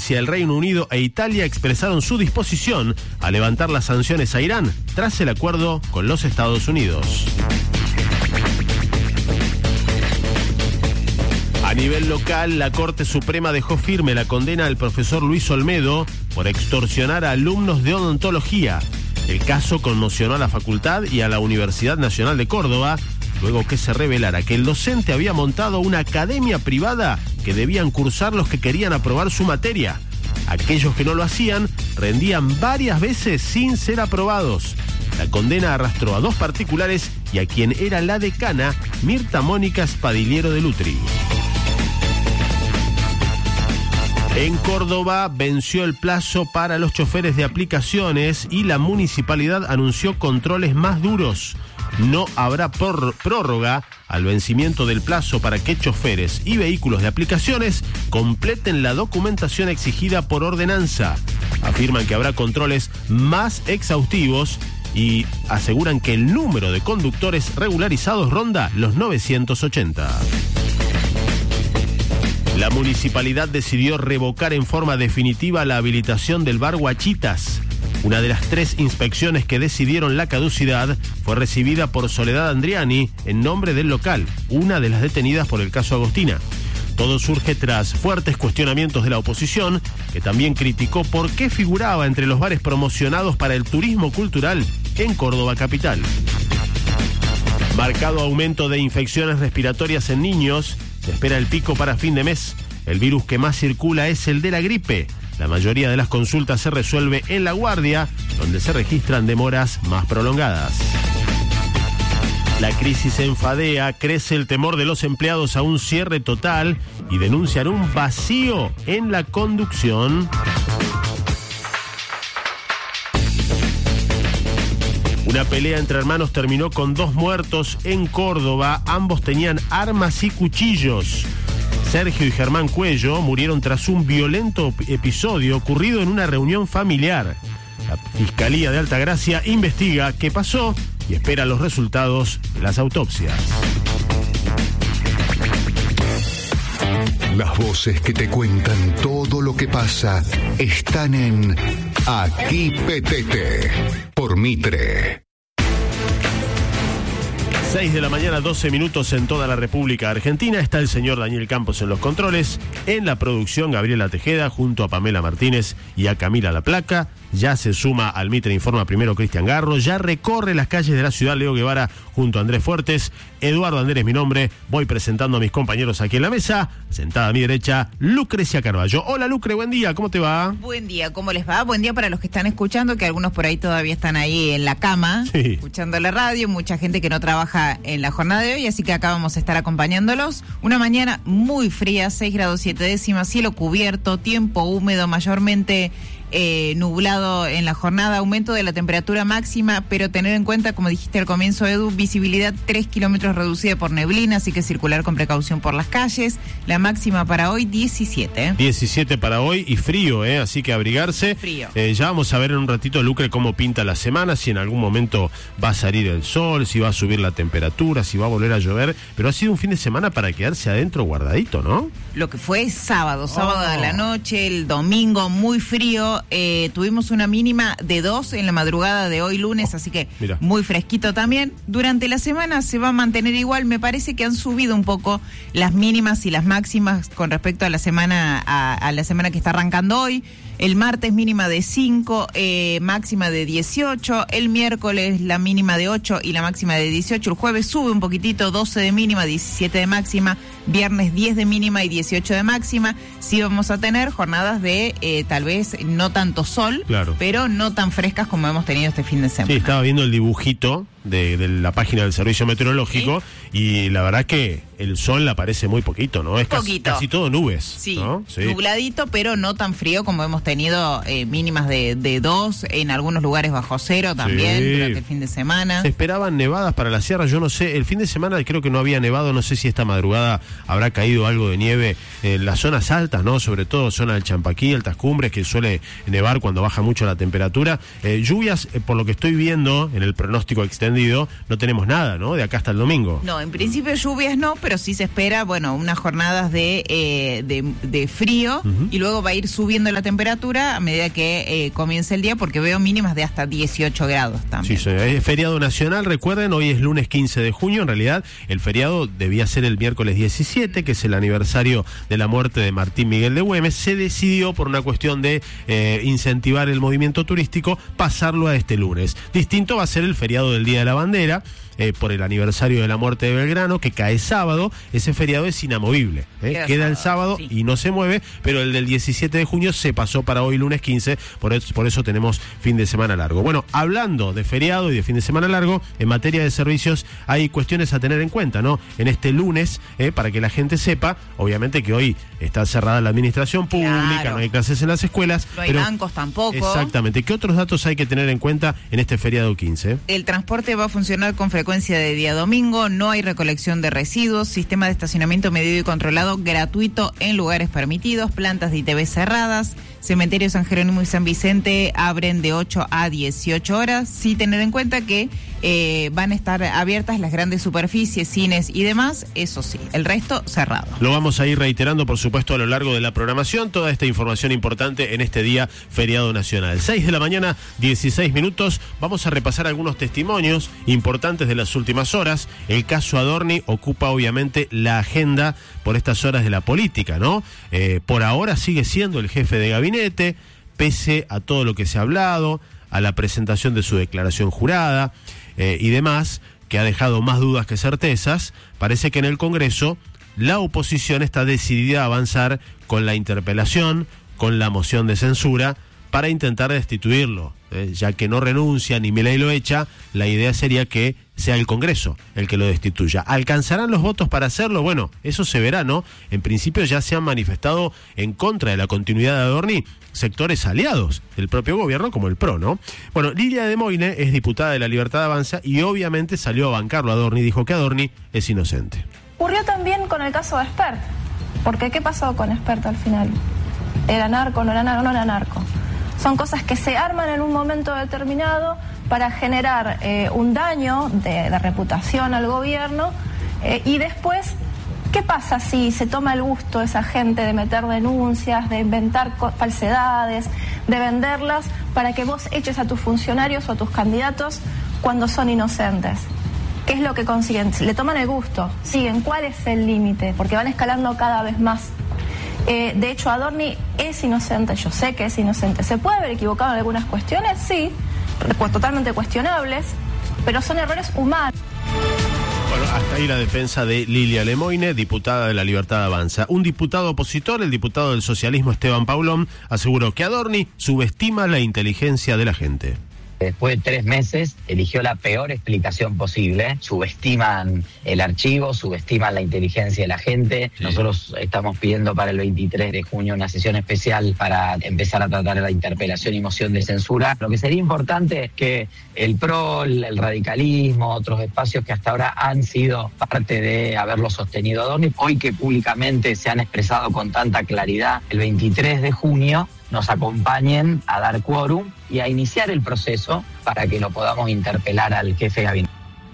Francia, el Reino Unido e Italia expresaron su disposición a levantar las sanciones a Irán tras el acuerdo con los Estados Unidos. A nivel local, la Corte Suprema dejó firme la condena al profesor Luis Olmedo por extorsionar a alumnos de odontología. El caso conmocionó a la facultad y a la Universidad Nacional de Córdoba, luego que se revelara que el docente había montado una academia privada que debían cursar los que querían aprobar su materia. Aquellos que no lo hacían rendían varias veces sin ser aprobados. La condena arrastró a 2 particulares y a quien era la decana, Mirta Mónica Spadiliero de Lutri. En Córdoba venció el plazo para los choferes de aplicaciones y la municipalidad anunció controles más duros. No habrá prórroga al vencimiento del plazo para que choferes y vehículos de aplicaciones completen la documentación exigida por ordenanza. Afirman que habrá controles más exhaustivos y aseguran que el número de conductores regularizados ronda los 980. La municipalidad decidió revocar en forma definitiva la habilitación del bar Guachitas. Una de las 3 inspecciones que decidieron la caducidad fue recibida por Soledad Andriani en nombre del local, una de las detenidas por el caso Agostina. Todo surge tras fuertes cuestionamientos de la oposición, que también criticó por qué figuraba entre los bares promocionados para el turismo cultural en Córdoba capital. Marcado aumento de infecciones respiratorias en niños, se espera el pico para fin de mes. El virus que más circula es el de la gripe. La mayoría de las consultas se resuelve en La Guardia, donde se registran demoras más prolongadas. La crisis en Fadea, crece el temor de los empleados a un cierre total y denuncian un vacío en la conducción. Una pelea entre hermanos terminó con 2 muertos en Córdoba. Ambos tenían armas y cuchillos. Sergio y Germán Cuello murieron tras un violento episodio ocurrido en una reunión familiar. La Fiscalía de Altagracia investiga qué pasó y espera los resultados de las autopsias. Las voces que te cuentan todo lo que pasa están en Aquí Petete, por Mitre. 6 de la mañana, 12 minutos en toda la República Argentina. Está el señor Daniel Campos en los controles. En la producción, Gabriela Tejeda, junto a Pamela Martínez y a Camila La Placa. Ya se suma al Mitre Informa primero Cristian Garro. Ya recorre las calles de la ciudad Leo Guevara junto a Andrés Fuertes. Eduardo Ander es mi nombre. Voy presentando a mis compañeros aquí en la mesa. Sentada a mi derecha, Lucrecia Carballo. Hola, Lucre, buen día. ¿Cómo te va? Buen día, ¿cómo les va? Buen día para los que están escuchando, que algunos por ahí todavía están ahí en la cama, sí, escuchando la radio. Mucha gente que no trabaja en la jornada de hoy, así que acá vamos a estar acompañándolos. Una mañana muy fría, 6 grados 7 décimas, cielo cubierto, tiempo húmedo, mayormente nublado en la jornada, aumento de la temperatura máxima, pero tener en cuenta, como dijiste al comienzo, Edu, visibilidad 3 kilómetros reducida por neblina, así que circular con precaución por las calles. La máxima para hoy 17. 17 para hoy y frío, así que abrigarse. Frío. Ya vamos a ver en un ratito, Lucre, cómo pinta la semana, si en algún momento va a salir el sol, si va a subir la temperatura, si va a volver a llover, pero ha sido un fin de semana para quedarse adentro guardadito, ¿no? Lo que fue sábado de la noche, el domingo muy frío. Tuvimos una mínima de 2 en la madrugada de hoy lunes, así que mira, muy fresquito también. Durante la semana se va a mantener igual. Me parece que han subido un poco las mínimas y las máximas con respecto a la semana a la semana que está arrancando hoy. El martes mínima de 5, máxima de 18. El miércoles la mínima de 8 y la máxima de 18. El jueves sube un poquitito, 12 de mínima, 17 de máxima. Viernes 10 de mínima y 18 de máxima. Sí vamos a tener jornadas de tal vez no tanto sol, claro, pero no tan frescas como hemos tenido este fin de semana. Sí, estaba viendo el dibujito de la página del Servicio Meteorológico, ¿sí? Y la verdad que el sol aparece muy poquito, ¿no? Es casi todo nubes. Sí, ¿no? Sí, nubladito, pero no tan frío como hemos tenido mínimas de 2, en algunos lugares bajo cero también, sí, durante el fin de semana. Se esperaban nevadas para la sierra, yo no sé, el fin de semana creo que no había nevado, no sé si esta madrugada habrá caído algo de nieve en las zonas altas, ¿no? Sobre todo zona del Champaquí, altas cumbres, que suele nevar cuando baja mucho la temperatura. Lluvias, por lo que estoy viendo en el pronóstico extendido, no tenemos nada, ¿no? De acá hasta el domingo. No, en principio lluvias no, pero sí se espera, unas jornadas de frío, y luego va a ir subiendo la temperatura a medida que comience el día, porque veo mínimas de hasta 18 grados también. Sí, es feriado nacional, recuerden, hoy es lunes 15 de junio, en realidad el feriado debía ser el miércoles 17, que es el aniversario de la muerte de Martín Miguel de Güemes. Se decidió, por una cuestión de incentivar el movimiento turístico, pasarlo a este lunes. Distinto va a ser el feriado del Día de la Bandera, por el aniversario de la muerte de Belgrano, que cae sábado. Ese feriado es inamovible, queda el sábado, sí, y no se mueve, pero el del 17 de junio se pasó para hoy lunes 15, por eso tenemos fin de semana largo. Bueno, hablando de feriado y de fin de semana largo, en materia de servicios hay cuestiones a tener en cuenta, ¿no? En este lunes, para que la gente sepa, obviamente que hoy está cerrada la administración pública, claro, no hay clases en las escuelas. No hay bancos tampoco. Exactamente. ¿Qué otros datos hay que tener en cuenta en este feriado 15? El transporte va a funcionar con frecuencia de día domingo, no hay recolección de residuos, sistema de estacionamiento medido y controlado gratuito en lugares permitidos, plantas de ITV cerradas, cementerios San Jerónimo y San Vicente abren de 8 a 18 horas, sí tener en cuenta que van a estar abiertas las grandes superficies, cines y demás, eso sí, el resto cerrado. Lo vamos a ir reiterando, por supuesto, a lo largo de la programación, toda esta información importante en este día feriado nacional. 6 de la mañana, 16 minutos, vamos a repasar algunos testimonios importantes de las últimas horas. El caso Adorni ocupa obviamente la agenda por estas horas de la política, ¿no? Por ahora sigue siendo el jefe de gabinete, pese a todo lo que se ha hablado, a la presentación de su declaración jurada y demás, que ha dejado más dudas que certezas. Parece que en el Congreso la oposición está decidida a avanzar con la interpelación, con la moción de censura, para intentar destituirlo. Ya que no renuncia ni Milei lo echa, la idea sería que sea el Congreso el que lo destituya. ¿Alcanzarán los votos para hacerlo? Bueno, eso se verá, ¿no? En principio ya se han manifestado en contra de la continuidad de Adorni sectores aliados del propio gobierno, como el PRO, ¿no? Bueno, Lilia de Moine es diputada de La Libertad Avanza y obviamente salió a bancarlo a Adorni, dijo que Adorni es inocente. Ocurrió también con el caso de Espert, porque ¿qué pasó con Espert al final? ¿Era narco, no era narco? No era narco. Son cosas que se arman en un momento determinado para generar un daño de reputación al gobierno y después, ¿qué pasa si se toma el gusto esa gente de meter denuncias, de inventar falsedades, de venderlas para que vos eches a tus funcionarios o a tus candidatos cuando son inocentes? ¿Qué es lo que consiguen? Le toman el gusto, siguen. ¿Cuál es el límite? Porque van escalando cada vez más. De hecho, Adorni es inocente, yo sé que es inocente. ¿Se puede haber equivocado en algunas cuestiones? Sí, pues totalmente cuestionables, pero son errores humanos. Bueno, hasta ahí la defensa de Lilia Lemoine, diputada de La Libertad Avanza. Un diputado opositor, el diputado del socialismo Esteban Paulón, aseguró que Adorni subestima la inteligencia de la gente. Después de 3 meses, eligió la peor explicación posible. Subestiman el archivo, subestiman la inteligencia de la gente. Sí. Nosotros estamos pidiendo para el 23 de junio una sesión especial para empezar a tratar la interpelación y moción de censura. Lo que sería importante es que el PRO, el radicalismo, otros espacios que hasta ahora han sido parte de haberlo sostenido Adorni, hoy que públicamente se han expresado con tanta claridad, el 23 de junio, nos acompañen a dar quórum y a iniciar el proceso para que lo podamos interpelar al jefe de gabinete.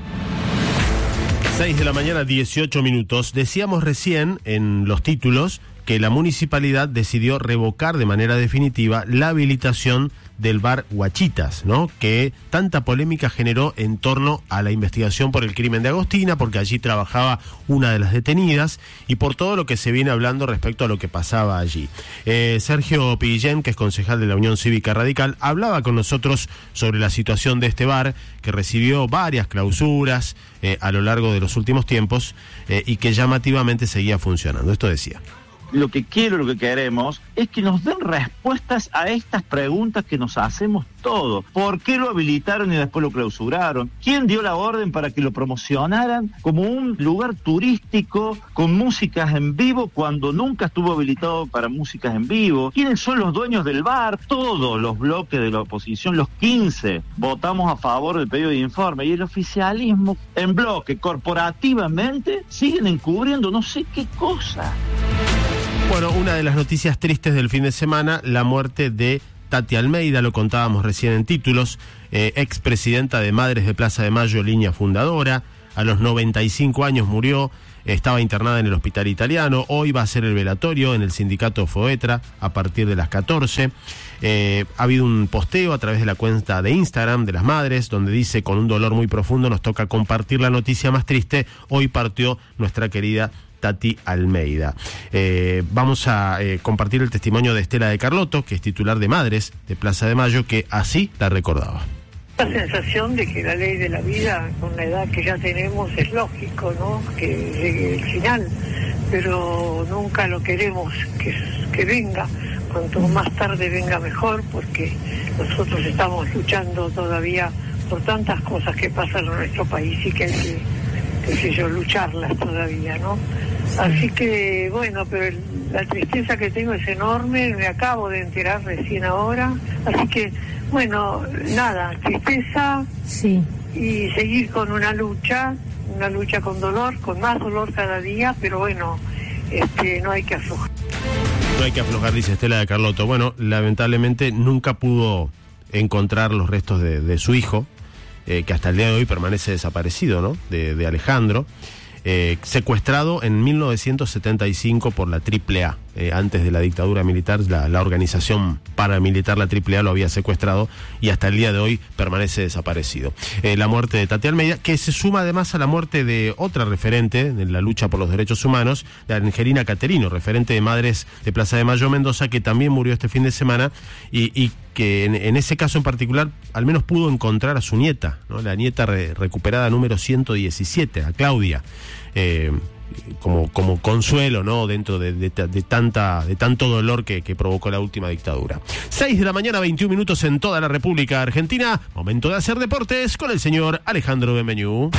6 de la mañana, 18 minutos. Decíamos recién en los títulos que la municipalidad decidió revocar de manera definitiva la habilitación del bar Huachitas, ¿no? Que tanta polémica generó en torno a la investigación por el crimen de Agostina, porque allí trabajaba una de las detenidas y por todo lo que se viene hablando respecto a lo que pasaba allí. Sergio Piguillén, que es concejal de la Unión Cívica Radical, hablaba con nosotros sobre la situación de este bar que recibió varias clausuras a lo largo de los últimos tiempos y que llamativamente seguía funcionando. Esto decía. Lo que queremos es que nos den respuestas a estas preguntas que nos hacemos todos. ¿Por qué lo habilitaron y después lo clausuraron? ¿Quién dio la orden para que lo promocionaran como un lugar turístico con músicas en vivo cuando nunca estuvo habilitado para músicas en vivo? ¿Quiénes son los dueños del bar? Todos los bloques de la oposición, los 15, votamos a favor del pedido de informe y el oficialismo en bloque, corporativamente, siguen encubriendo no sé qué cosa. Bueno, una de las noticias tristes del fin de semana, la muerte de Tati Almeida, lo contábamos recién en títulos, expresidenta de Madres de Plaza de Mayo, línea fundadora. a los 95 años murió. Estaba internada en el hospital italiano. Hoy va a ser el velatorio en el sindicato Foetra a partir de las 14. Ha habido un posteo a través de la cuenta de Instagram de las madres, donde dice: con un dolor muy profundo nos toca compartir la noticia más triste. Hoy partió nuestra querida Tati Almeida. Vamos a compartir el testimonio de Estela de Carlotto, que es titular de Madres de Plaza de Mayo, que así la recordaba. La sensación de que la ley de la vida, con la edad que ya tenemos, es lógico, ¿no?, que llegue el final, pero nunca lo queremos que venga. Cuanto más tarde venga mejor, porque nosotros estamos luchando todavía por tantas cosas que pasan en nuestro país y que hay que, qué sé yo, lucharlas todavía, ¿no? Así que, bueno, pero la tristeza que tengo es enorme, me acabo de enterar recién ahora, así que, bueno, nada, tristeza, sí, y seguir con una lucha con dolor, con más dolor cada día, pero bueno, no hay que aflojar. No hay que aflojar, dice Estela de Carlotto. Bueno, lamentablemente nunca pudo encontrar los restos de su hijo, que hasta el día de hoy permanece desaparecido, ¿no?, de Alejandro, secuestrado en 1975 por la AAA. Antes de la dictadura militar, la organización paramilitar, la AAA, lo había secuestrado y hasta el día de hoy permanece desaparecido. La muerte de Tati Almeida, que se suma además a la muerte de otra referente en la lucha por los derechos humanos, de Angelina Caterino, referente de Madres de Plaza de Mayo, Mendoza, que también murió este fin de semana y que en ese caso en particular al menos pudo encontrar a su nieta, ¿no?, la nieta recuperada número 117, a Claudia, como consuelo, ¿no?, dentro de tanto dolor que provocó la última dictadura. 6 de la mañana, 21 minutos en toda la República Argentina. Momento de hacer deportes con el señor Alejandro Benvenu.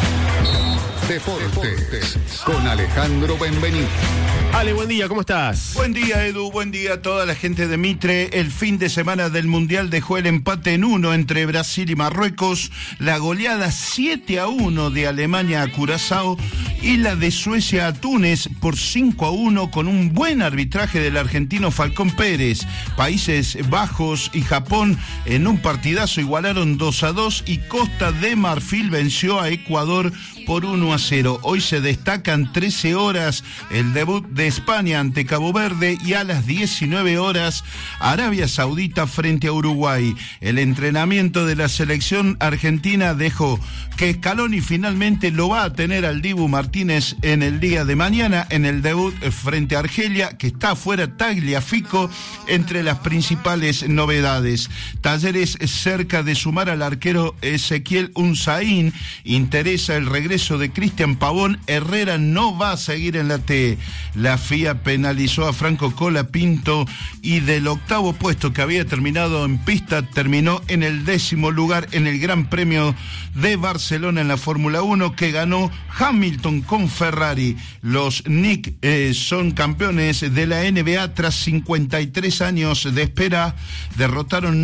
Deportes con Alejandro Benvenu. Ale, buen día, ¿cómo estás? Buen día, Edu, buen día a toda la gente de Mitre. El fin de semana del Mundial dejó el empate en 1 entre Brasil y Marruecos, la goleada 7-1 de Alemania a Curazao y la de Suecia a Túnez por 5-1 con un buen arbitraje del argentino Falcón Pérez. Países Bajos y Japón en un partidazo igualaron 2-2 y Costa de Marfil venció a Ecuador por 1-0. Hoy se destacan 13 horas el debut de España ante Cabo Verde y a las 19 horas Arabia Saudita frente a Uruguay. El entrenamiento de la selección argentina dejó que Scaloni finalmente lo va a tener al Dibu Martínez en el día de mañana en el debut frente a Argelia, que está afuera Tagliafico entre las principales novedades. Talleres cerca de sumar al arquero Ezequiel Unzaín, interesa el regreso de Cristian Pavón. Herrera no va a seguir en la T. La FIA penalizó a Franco Colapinto y del octavo puesto que había terminado en pista terminó en el 10º lugar en el Gran Premio de Barcelona en la Fórmula 1 que ganó Hamilton con Ferrari. Los Knicks son campeones de la NBA tras 53 años de espera. Derrotaron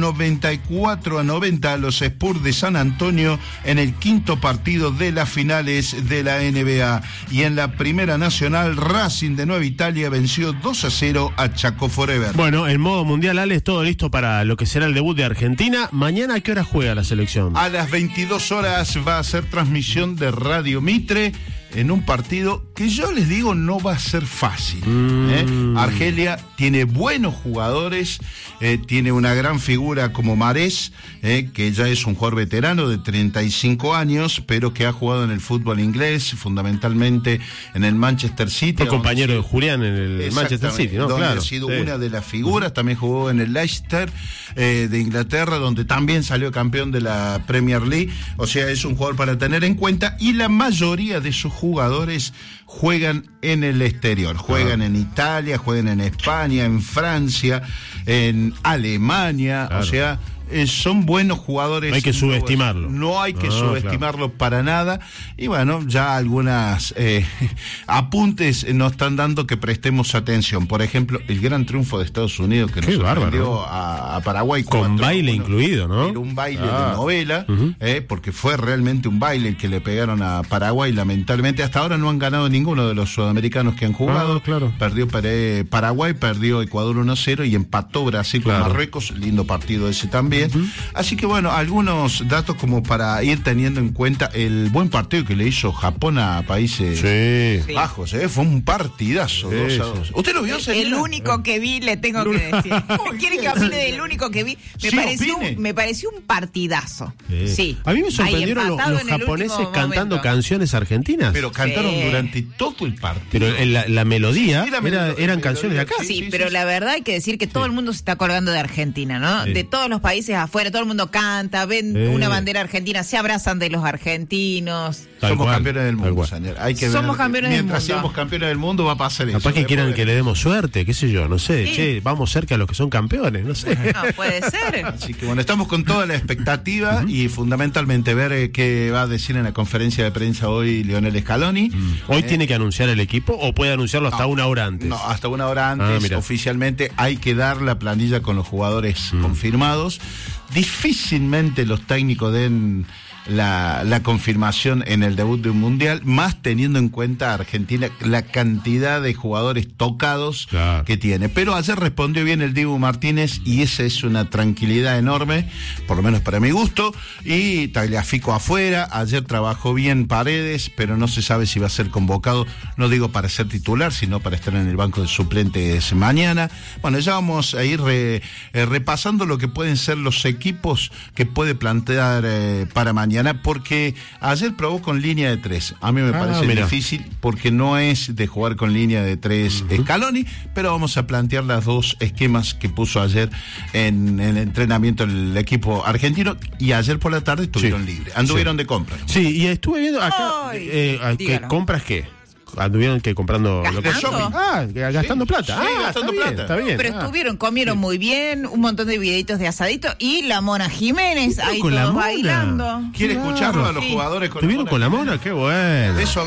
94-90 a los Spurs de San Antonio en el quinto partido de las finales de la NBA. Y en la Primera Nacional, Racing de Nueva Italia venció 2-0 a Chaco Forever. Bueno, en modo mundial, Ale, es todo listo para lo que será el debut de Argentina. Mañana, ¿a qué hora juega la selección? A las 22 horas va a ser transmisión de Radio Mitre en un partido que yo les digo no va a ser fácil. Argelia tiene buenos jugadores, tiene una gran figura como Marés, que ya es un jugador veterano de 35 años, pero que ha jugado en el fútbol inglés, fundamentalmente en el Manchester City. Fue compañero de Julián en el Manchester City, ¿no? Donde claro, ha sido una de las figuras, también jugó en el Leicester de Inglaterra, donde también salió campeón de la Premier League. O sea, es un jugador para tener en cuenta, y la mayoría de sus jugadores juegan en el exterior, juegan en Italia, juegan en España, en Francia, en Alemania, o sea, son buenos jugadores. No hay que subestimarlo. No hay que subestimarlo para nada. Y bueno, ya algunas apuntes nos están dando que prestemos atención. Por ejemplo, el gran triunfo de Estados Unidos que nos sorprendió a Paraguay. Con baile incluido, ¿no? Era un baile de novela, porque fue realmente un baile el que le pegaron a Paraguay. Lamentablemente hasta ahora no han ganado ninguno de los sudamericanos que han jugado. Perdió Paraguay, perdió Ecuador 1-0 y empató Brasil con Marruecos. Lindo partido ese también. también. Así que bueno, algunos datos como para ir teniendo en cuenta el buen partido que le hizo Japón a Países Bajos. Fue un partidazo, 2-2. ¿Usted lo vio, señora? El único que vi, le tengo que decir. ¿Quiere que opine del único que vi? Me pareció un partidazo. Sí. A mí me sorprendieron los japoneses cantando canciones argentinas. Pero cantaron durante todo el partido. Pero la melodía eran canciones de acá. Sí, pero la verdad hay que decir que todo el mundo se está colgando de Argentina, ¿no? De todos los países afuera, todo el mundo canta, ven una bandera argentina, se abrazan de los argentinos. Somos campeones del mundo, señor. Hay que Somos campeones del mundo. Mientras seamos campeones del mundo va a pasar eso. Capaz que quieran que le demos suerte, qué sé yo, no sé. Sí. Che, vamos cerca a los que son campeones, no sé. No, puede ser. Así que bueno, estamos con toda la expectativa y fundamentalmente ver qué va a decir en la conferencia de prensa hoy Lionel Scaloni. ¿Hoy tiene que anunciar el equipo o puede anunciarlo hasta una hora antes? No, hasta una hora antes. Oficialmente hay que dar la planilla con los jugadores confirmados. Difícilmente los técnicos den la confirmación en el debut de un mundial, más teniendo en cuenta Argentina la cantidad de jugadores tocados que tiene. Pero ayer respondió bien el Dibu Martínez y esa es una tranquilidad enorme, por lo menos para mi gusto. Y Tagliafico afuera, ayer trabajó bien Paredes, pero no se sabe si va a ser convocado, no digo para ser titular, sino para estar en el banco de suplentes mañana. Bueno, ya vamos a ir repasando lo que pueden ser los equipos que puede plantear para mañana, porque ayer probó con línea de 3. A mí me parece difícil porque no es de jugar con línea de 3 Scaloni, pero vamos a plantear las dos esquemas que puso ayer en el entrenamiento el equipo argentino, y ayer por la tarde estuvieron libres, anduvieron de compras. Sí, y estuve viendo acá, ¿compras qué? Anduvieron comprando gastando plata. Gastando plata. Está bien. Pero comieron muy bien, un montón de videitos de asadito, y la Mona Jiménez ahí todos bailando. ¿Quiere escucharlo a los jugadores con ¿Estuvieron con la Mona? Qué bueno. Eso